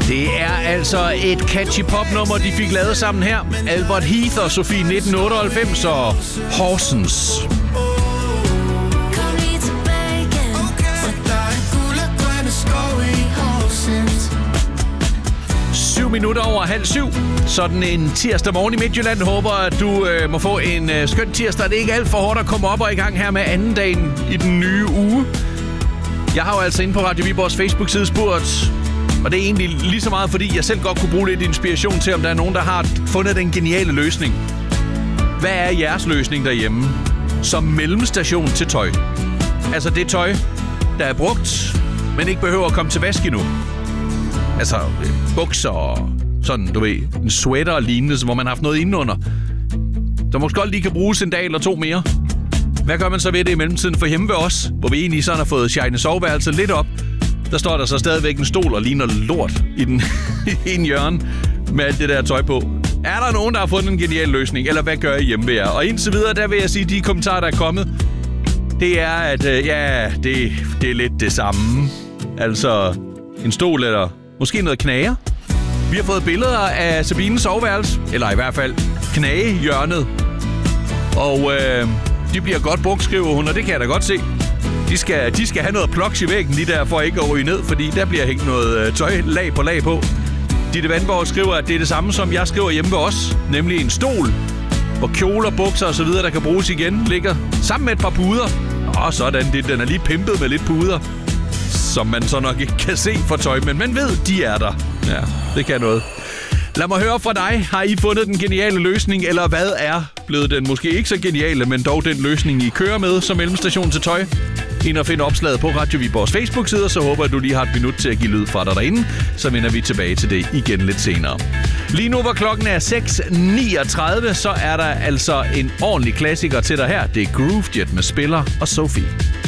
Det er altså et catchy popnummer, de fik lavet sammen her. Albert Heath og Sofie 1998 og Horsens. 7:07. Sådan en tirsdag morgen i Midtjylland. Håber, at du må få en skøn tirsdag. Det er ikke alt for hårdt at komme op og i gang her med anden dagen i den nye uge. Jeg har jo altså inde på Radio Viborgs Facebook-side spurgt, og det er egentlig lige så meget, fordi jeg selv godt kunne bruge lidt inspiration til, om der er nogen, der har fundet den geniale løsning. Hvad er jeres løsning derhjemme som mellemstation til tøj? Altså det tøj, der er brugt, men ikke behøver at komme til vask endnu. Altså bukser og sådan, du ved, en sweater og lignende, hvor man har haft noget indenunder. Der måske godt lige kan bruges en dag eller to mere. Hvad gør man så ved det i mellemtiden for hjemme ved os, hvor vi egentlig sådan har fået shine soveværelset lidt op? Der står der så stadigvæk en stol og ligner lort i den ene hjørne med alt det der tøj på. Er der nogen, der har fundet en genial løsning, eller hvad gør I hjemme ved jer? Og indtil videre, der vil jeg sige, at de kommentarer, der er kommet, det er, at det er lidt det samme. Altså en stol eller måske noget knager. Vi har fået billeder af Sabines soveværelse, eller i hvert fald knagehjørnet. Og de bliver godt brugt, skriver hun, og det kan jeg da godt se. De skal have noget plugs i væggen, de der, for ikke at ryge ned, fordi der bliver hængt noget tøj lag på. Ditte Vandborg skriver, at det er det samme, som jeg skriver hjemme ved os, nemlig en stol, hvor kjoler, bukser og så videre, der kan bruges igen, ligger sammen med et par puder. Og sådan, den er lige pimpet med lidt puder, som man så nok ikke kan se for tøj, men man ved, de er der. Ja, det kan noget. Lad mig høre fra dig. Har I fundet den geniale løsning, eller hvad er blevet den måske ikke så geniale, men dog den løsning, I kører med som mellemstation til tøj? Ind og find opslaget på Radio Viborgs Facebook-side, så håber jeg, at du lige har et minut til at give lyd fra dig derinde. Så vender vi tilbage til det igen lidt senere. Lige nu, hvor klokken er 6:39, så er der altså en ordentlig klassiker til dig her. Det er Groovejet med Spiller og Sophie.